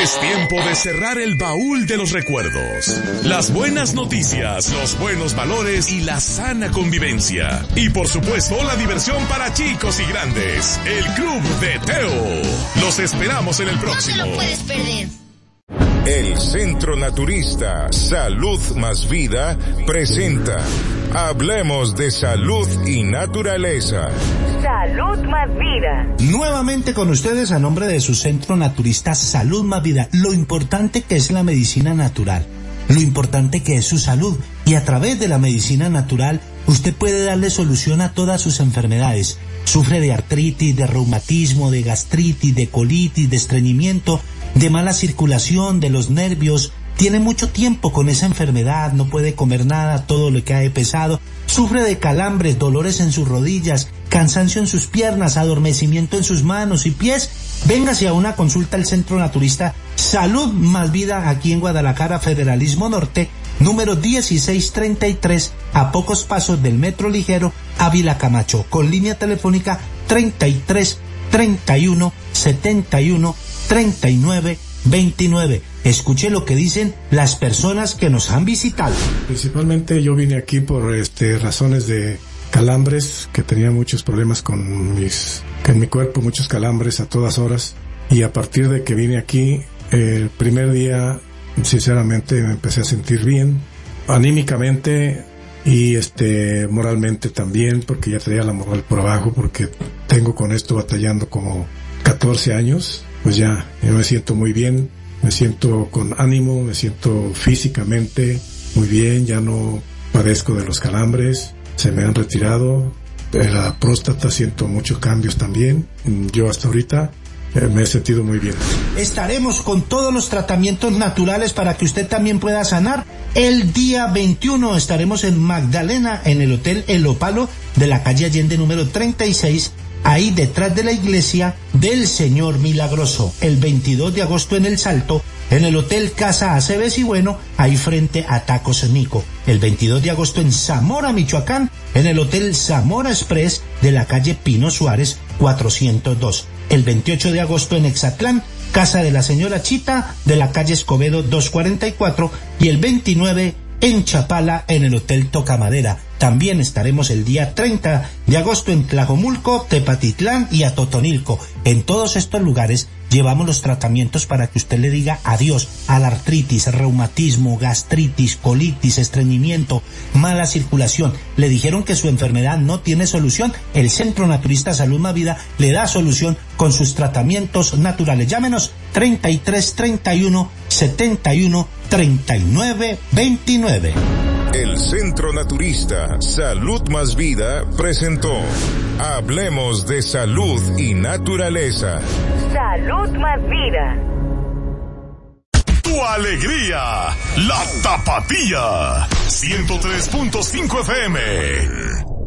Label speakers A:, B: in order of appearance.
A: Es tiempo de cerrar el baúl de los recuerdos. Las buenas noticias, los buenos valores y la sana convivencia. Y por supuesto, la diversión para chicos y grandes. El Club de Teo. Los esperamos en el próximo.
B: No te lo puedes perder.
C: El Centro Naturista Salud Más Vida presenta Hablemos de Salud y Naturaleza.
D: Salud Más Vida.
E: Nuevamente con ustedes a nombre de su Centro Naturista Salud Más Vida. Lo importante que es la medicina natural, lo importante que es su salud, y a través de la medicina natural usted puede darle solución a todas sus enfermedades. Sufre de artritis, de reumatismo, de gastritis, de colitis, de estreñimiento, de mala circulación, de los nervios. Tiene mucho tiempo con esa enfermedad, no puede comer nada, todo le cae pesado. Sufre de calambres, dolores en sus rodillas, cansancio en sus piernas, adormecimiento en sus manos y pies. Véngase a una consulta al Centro Naturista Salud Más Vida, aquí en Guadalajara, Federalismo Norte, número 1633, a pocos pasos del Metro Ligero, Ávila Camacho, con línea telefónica 33 31 71 39 29. Escuche lo que dicen las personas que nos han visitado.
F: Principalmente yo vine aquí por razones de calambres, que tenía muchos problemas en mi cuerpo, muchos calambres a todas horas, y a partir de que vine aquí, el primer día, sinceramente me empecé a sentir bien, anímicamente y moralmente también, porque ya traía la moral por abajo, porque tengo con esto batallando como 14 años. Pues ya me siento muy bien, me siento con ánimo, me siento físicamente muy bien, ya no padezco de los calambres, se me han retirado, de la próstata siento muchos cambios también. Yo hasta ahorita me he sentido muy bien.
E: Estaremos con todos los tratamientos naturales para que usted también pueda sanar. El día 21 estaremos en Magdalena, en el Hotel El Ópalo de la calle Allende número 36, ahí detrás de la iglesia del Señor Milagroso. El 22 de agosto en El Salto, en el Hotel Casa Aceves y Bueno, ahí frente a Tacos Nico. El 22 de agosto en Zamora, Michoacán, en el Hotel Zamora Express de la calle Pino Suárez 402. El 28 de agosto en Exatlán, Casa de la Señora Chita de la calle Escobedo 244, y el 29 en Chapala, en el Hotel Tocamadera. También estaremos el día 30 de agosto en Tlajomulco, Tepatitlán y Atotonilco. En todos estos lugares llevamos los tratamientos para que usted le diga adiós a la artritis, reumatismo, gastritis, colitis, estreñimiento, mala circulación. Le dijeron que su enfermedad no tiene solución. El Centro Naturista Salud Más Vida le da solución con sus tratamientos naturales. Llámenos 33 31 71 39 29.
C: El Centro Naturista Salud Más Vida presentó Hablemos de Salud y Naturaleza.
D: Salud Más Vida.
A: Tu alegría, la Tapatía, 103.5 FM.